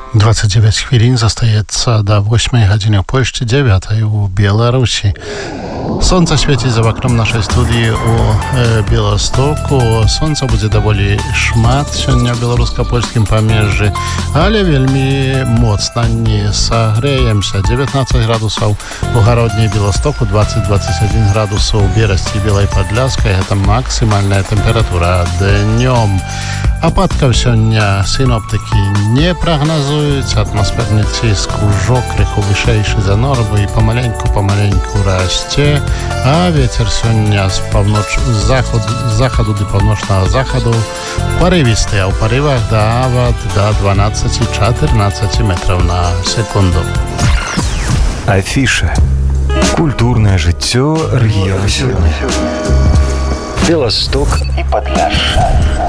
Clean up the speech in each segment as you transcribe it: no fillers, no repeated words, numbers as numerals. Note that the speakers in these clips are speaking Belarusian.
29 хвілін застаецца да 8 гадзіны ў Польшчы, 9 у Беларусі. Сонце свеціць за вакном нашай студыі у Беластоку. Сонца будзе даволі шмат сёння ў беларуска-польскім памежжы, але вельмі моцна не сагрэемся. 19 градусаў у гародняй Беластоку, 20-21 градусаў у Берасці і Белай Падляскай. Гэта максімальная тэмпература днём. Ападкаў сёння сіноптыкі не прагназуюць. Атмасферны ціск ужо крыху вышэйшы за норму і памаленьку расце, а вецер сёння з захаду ды паўночнага захаду парывісты, а ў парывах нават да 12-14 метраў на секунду. Афіша. Культурнае жыццё рэгіёну сёння. Беласток і Падляшша.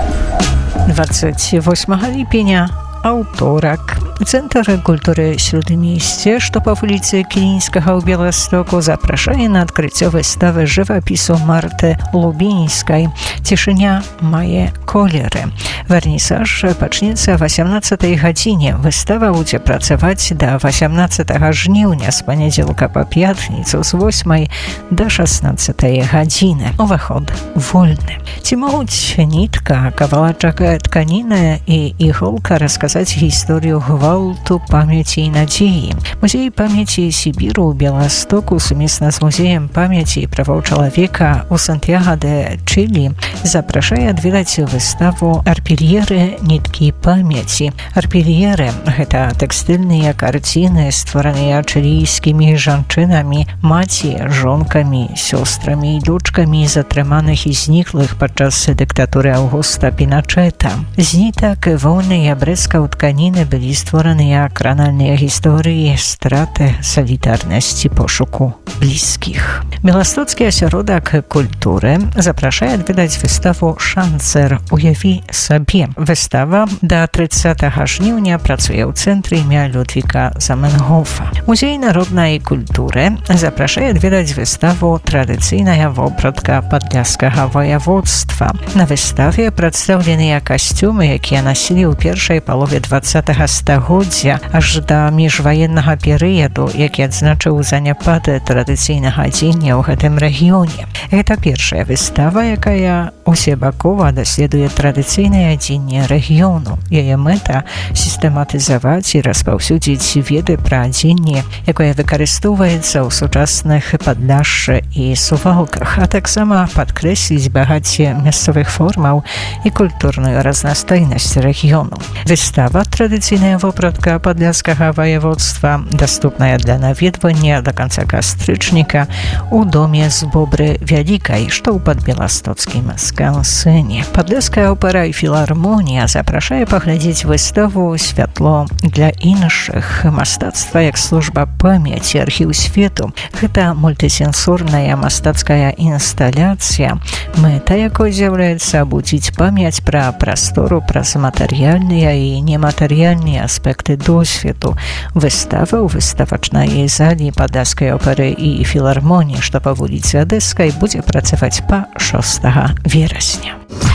28 ліпеня, аўторак. Цэнтр культуры «Śródmieście», што па вуліцы Кілінскага ў Беластоку, запрашае на адкрыццё выставы жывапісу Марты Лубінскай «Цішыня мае колеры». Вернісаж пачнецца о 18 гадзіне. Выстава будзе працаваць да 18 жніўня з панядзелка па пятніцу з 8 да 16 гадзіны. Уваход вольны. Ці могуць нітка, кавалачак тканіны і іголка расказаць гісторыю гвалту, памяці і надзеі. Музей памяці Сібіру ў Беластоку сумесна з музеем памяці і правоў чалавека ў Сантьяго-де-Чилі запрашае адведаць выставу «Арпельеры. Ніткі памяці». Арпельеры – гэта тэкстыльныя карціны, створаныя чылійскімі жанчынамі, маці, жонкамі, сёстрамі і дочкамі затрыманых і зніклых падчас дыктатуры Аўгуста Піначэта. З нітак воўныя брэскаў тканіны былі створаныя кранальныя гісторыі страты, салідарнасці, пошуку блізкіх. Беластоцкі асяродак культуры запрашае адведаць выставу «Шанцер. Уяві сабе». Выстава да 30 жніўня працуе ў цэнтры імя Людвіга Заменгофа. Музей народнай культуры запрашае адведаць выставу «Традыцыйная вопратка падляшскага вояводства». На выставе прадстаўленыя касцюмы, якія насілі ў першай палове 20-го стагоддзя аж да міжваеннага перыяду, які адзначыў заняпад традыцыйнага адзення ў гэтым рэгіёне. Гэта першая выстава, якая усебакова даследуе традыцыйнае адзенне рэгіёну. Яе мэта – сістэматызаваць і распаўсюдзіць веды пра адзенне, якое выкарыстоўваецца ў сучасных Падляшшы і Сувалках, а таксама падкрэсліць багацце мясцовых формаў і культурную разнастайнасць рэгіёну. Выстава «Традыцыйная вопратка падляшскага вояводства» даступная для наведвання да канца кастрычніка ў доме з Бобры Вялікай, што ў падбеластоцкім скансэне. Падляшская опера і філармонія запрашае паглядзець выставу «Святло для іншых». Мастацтва як служба памяці, архіў свету. Гэта мультысенсорная мастацкая інсталяцыя, мэта якой з'яўляецца абудзіць памяць пра прастору праз матэрыяльныя і нематэрыяльныя аспекты досведу. Выстава ў выставачнай залі Падляшскай оперы і філармоніі, што па вуліцы Адэскай, будзе працаваць па 6 верасня.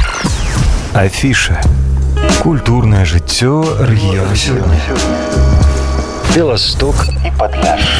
Афіша. Культурнае жыццё рэгіёну сёння. Беласток і Падляшша.